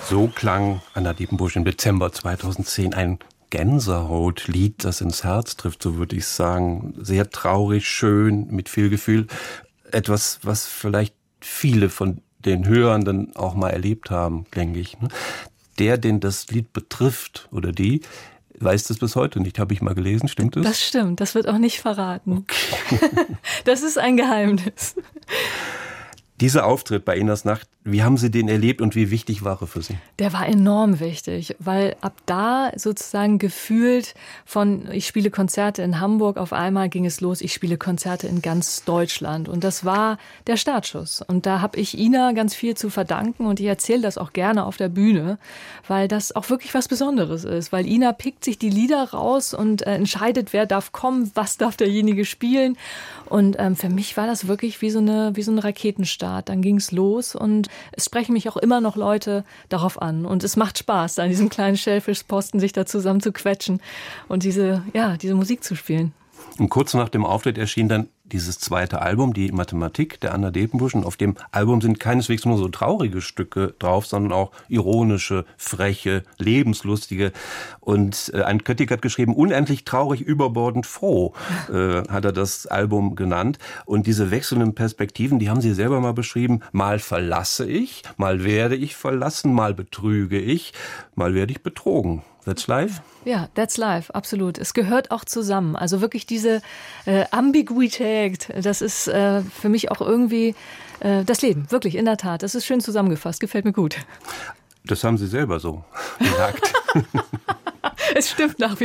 So klang Anna Diepenbusch im Dezember 2010, ein Gänsehautlied, das ins Herz trifft, so würde ich sagen. Sehr traurig, schön, mit viel Gefühl. Etwas, was vielleicht viele von den Hörenden auch mal erlebt haben, denke ich. Der, den das Lied betrifft, oder die, weiß das bis heute nicht. Habe ich mal gelesen, stimmt das? Das stimmt, das wird auch nicht verraten. Okay. Das ist ein Geheimnis. Dieser Auftritt bei Inas Nacht, wie haben Sie den erlebt und wie wichtig war er für Sie? Der war enorm wichtig, weil ab da sozusagen gefühlt von ich spiele Konzerte in Hamburg, auf einmal ging es los, ich spiele Konzerte in ganz Deutschland. Und das war der Startschuss. Und da habe ich Ina ganz viel zu verdanken und ich erzähle das auch gerne auf der Bühne, weil das auch wirklich was Besonderes ist. Weil Ina pickt sich die Lieder raus und entscheidet, wer darf kommen, was darf derjenige spielen. Und für mich war das wirklich wie so eine Raketenstart. Dann ging es los und es sprechen mich auch immer noch Leute darauf an. Und es macht Spaß, da an diesem kleinen Schellfischposten sich da zusammen zu quetschen und diese Musik zu spielen. Und kurz nach dem Auftritt erschien dann dieses zweite Album, die Mathematik der Anna Diepenbusch. Und auf dem Album sind keineswegs nur so traurige Stücke drauf, sondern auch ironische, freche, lebenslustige. Und ein Kritiker hat geschrieben, unendlich traurig, überbordend froh, hat er das Album genannt. Und diese wechselnden Perspektiven, die haben Sie selber mal beschrieben. Mal verlasse ich, mal werde ich verlassen, mal betrüge ich, mal werde ich betrogen. That's life? Ja, that's life, absolut. Es gehört auch zusammen. Also wirklich diese Ambiguität, das ist für mich auch irgendwie das Leben, wirklich, in der Tat. Das ist schön zusammengefasst, gefällt mir gut. Das haben Sie selber so gesagt. Es stimmt nach wie